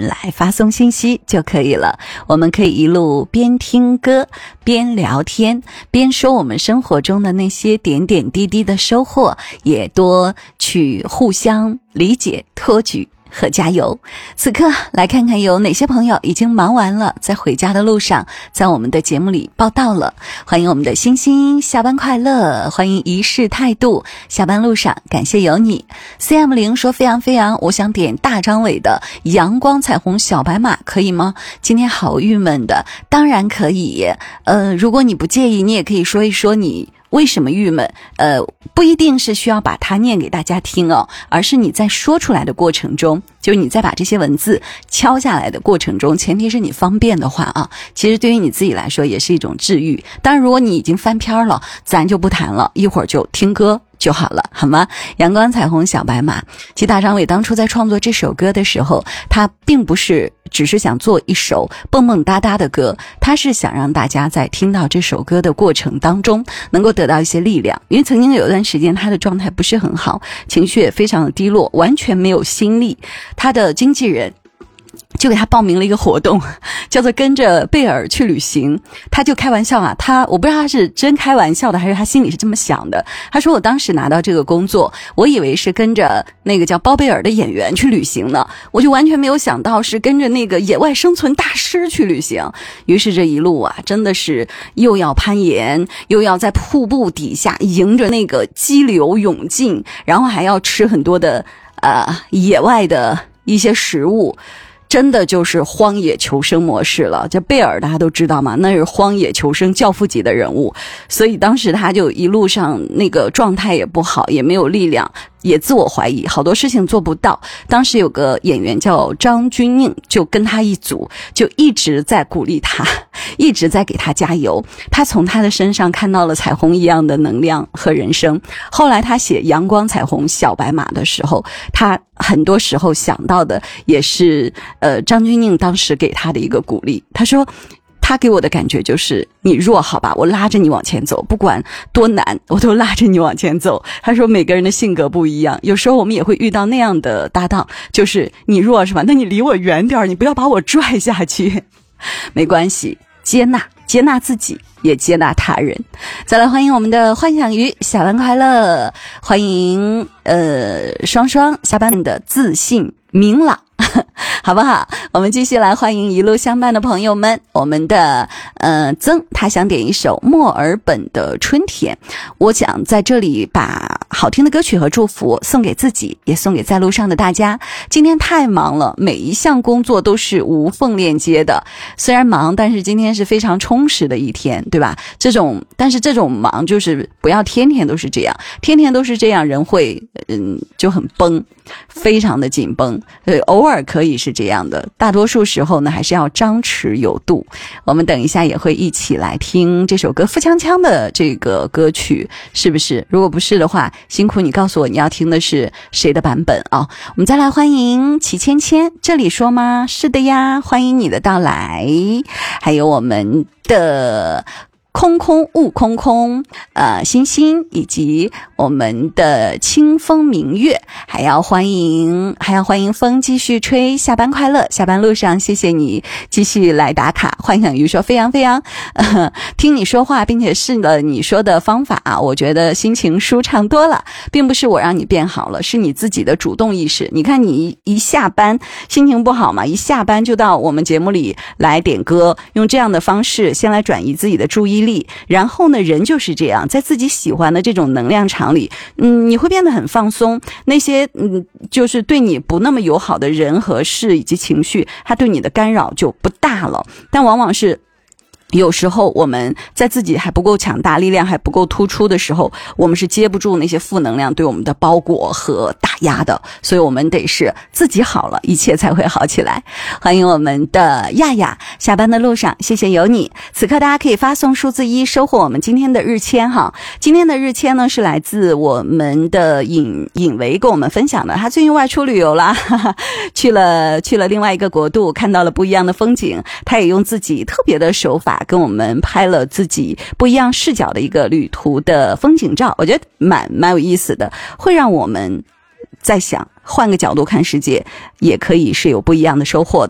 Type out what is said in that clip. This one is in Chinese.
们来发送信息就可以了。我们可以一路边听歌边聊天，边说我们生活中的那些点点滴滴的收获，也多去互相理解、托举和加油。此刻来看看有哪些朋友已经忙完了，在回家的路上在我们的节目里报到了。欢迎我们的星星，下班快乐，欢迎一世态度，下班路上感谢有你。 CM0 说飞扬飞扬，我想点大张伟的阳光彩虹小白马可以吗？今天好郁闷的。当然可以，如果你不介意，你也可以说一说你为什么郁闷，不一定是需要把它念给大家听哦，而是你在说出来的过程中，就是你在把这些文字敲下来的过程中，前提是你方便的话啊，其实对于你自己来说也是一种治愈。当然如果你已经翻篇了，咱就不谈了，一会儿就听歌就好了，好吗？阳光彩虹小白马，其实大张伟当初在创作这首歌的时候，他并不是只是想做一首蹦蹦哒哒的歌，他是想让大家在听到这首歌的过程当中能够得到一些力量。因为曾经有一段时间他的状态不是很好，情绪也非常的低落，完全没有心力。他的经纪人就给他报名了一个活动，叫做跟着贝尔去旅行。他就开玩笑啊，我不知道他是真开玩笑的还是他心里是这么想的。他说我当时拿到这个工作，我以为是跟着那个叫包贝尔的演员去旅行呢，我就完全没有想到是跟着那个野外生存大师去旅行。于是这一路啊，真的是又要攀岩，又要在瀑布底下迎着那个激流勇进，然后还要吃很多的野外的一些食物，真的就是荒野求生模式了。这贝尔大家都知道嘛，那是荒野求生教父级的人物，所以当时他就一路上那个状态也不好，也没有力量，也自我怀疑，好多事情做不到。当时有个演员叫张钧甯，就跟他一组，就一直在鼓励他，一直在给他加油。他从他的身上看到了彩虹一样的能量和人生。后来他写阳光彩虹小白马的时候，他很多时候想到的也是张钧甯当时给他的一个鼓励。他说他给我的感觉就是你弱好吧，我拉着你往前走，不管多难我都拉着你往前走。他说每个人的性格不一样，有时候我们也会遇到那样的搭档，就是你弱是吧，那你离我远点，你不要把我拽下去。没关系，接纳自己，也接纳他人。再来欢迎我们的幻想鱼，下班快乐。欢迎双双，下班的自信明朗好不好？我们继续来欢迎一路相伴的朋友们。我们的曾他想点一首墨尔本的春天。我想在这里把好听的歌曲和祝福送给自己，也送给在路上的大家。今天太忙了，每一项工作都是无缝链接的，虽然忙，但是今天是非常充实的一天，对吧？但是这种忙就是不要天天都是这样，天天都是这样人会就很崩，非常的紧绷。偶尔可以是这样的，大多数时候呢还是要张弛有度。我们等一下也会一起来听这首歌付锵锵的这个歌曲，是不是？如果不是的话，辛苦你告诉我你要听的是谁的版本啊？我们再来欢迎齐芊芊，这里说吗？是的呀，欢迎你的到来。还有我们的空空悟空空星星，以及我们的清风明月，还要欢迎风继续吹，下班快乐，下班路上谢谢你继续来打卡。幻想鱼说飞扬飞扬，听你说话并且试了你说的方法我觉得心情舒畅多了，并不是我让你变好了，是你自己的主动意识。你看你一下班心情不好嘛，一下班就到我们节目里来点歌，用这样的方式先来转移自己的注意力，然后呢，人就是这样，在自己喜欢的这种能量场里，你会变得很放松。那些就是对你不那么友好的人和事以及情绪，它对你的干扰就不大了。但往往是有时候我们在自己还不够强大，力量还不够突出的时候，我们是接不住那些负能量对我们的包裹和打压的，所以我们得是自己好了，一切才会好起来。欢迎我们的亚亚，下班的路上谢谢有你。此刻大家可以发送数字1收获我们今天的日签哈。今天的日签呢是来自我们的尹维跟我们分享的，他最近外出旅游啦，去了另外一个国度，看到了不一样的风景，他也用自己特别的手法跟我们拍了自己不一样视角的一个旅途的风景照，我觉得蛮有意思的，会让我们在想换个角度看世界也可以是有不一样的收获的。